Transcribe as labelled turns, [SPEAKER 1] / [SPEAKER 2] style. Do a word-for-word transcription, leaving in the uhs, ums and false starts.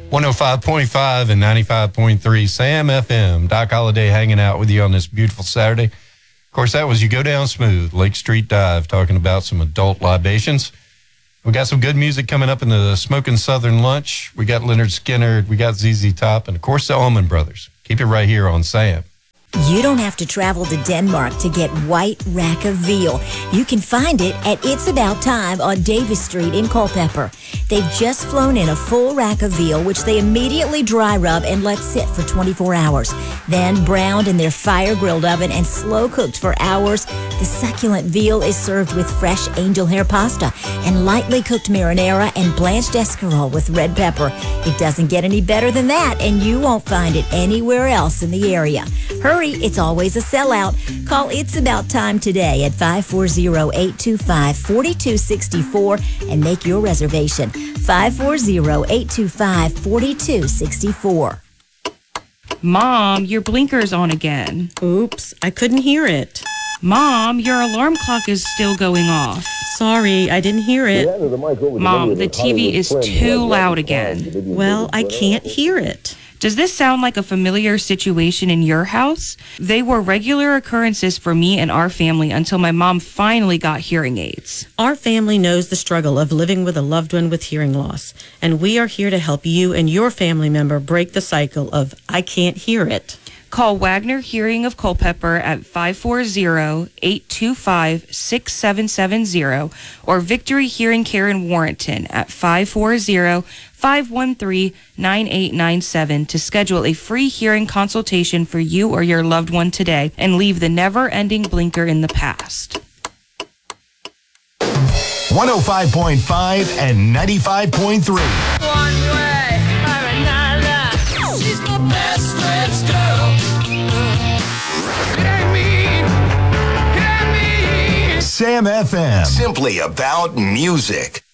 [SPEAKER 1] one oh five point five and ninety-five point three Sam F M. Doc Holliday hanging out with you on this beautiful Saturday. Of course, that was You Go Down Smooth, Lake Street Dive, talking about some adult libations. We got some good music coming up in the Smoking Southern Lunch. We got Leonard Skinner, we got Z Z Top, and of course the Allman Brothers. Keep it right here on Sam.
[SPEAKER 2] You don't have to travel to Denmark to get white rack of veal. You can find it at It's About Time on Davis Street in Culpeper. They've just flown in a full rack of veal, which they immediately dry rub and let sit for twenty-four hours. Then browned in their fire-grilled oven and slow-cooked for hours, the succulent veal is served with fresh angel hair pasta and lightly cooked marinara and blanched escarole with red pepper. It doesn't get any better than that, and you won't find it anywhere else in the area. Hurry, it's always a sellout. Call It's About Time today at five four zero, eight two five, four two six four and make your reservation. five four zero, eight two five, four two six four.
[SPEAKER 3] Mom, your blinker's on again.
[SPEAKER 4] Oops, I couldn't hear it.
[SPEAKER 3] Mom, your alarm clock is still going off.
[SPEAKER 4] Sorry, I didn't hear it.
[SPEAKER 3] Mom, the T V is too loud again.
[SPEAKER 4] Well, I can't hear it.
[SPEAKER 3] Does this sound like a familiar situation in your house? They were regular occurrences for me and our family until my mom finally got hearing aids.
[SPEAKER 4] Our family knows the struggle of living with a loved one with hearing loss, and we are here to help you and your family member break the cycle of I can't hear it.
[SPEAKER 3] Call Wagner Hearing of Culpeper at five four zero, eight two five, six seven seven zero or Victory Hearing Care in Warrenton at five four zero, five one three, nine eight nine seven to schedule a free hearing consultation for you or your loved one today and leave the never-ending blinker in the past.
[SPEAKER 5] one oh five point five and ninety-five point three.
[SPEAKER 6] One way or another, she's the best friend's girl.
[SPEAKER 5] Sam F M. Simply about music.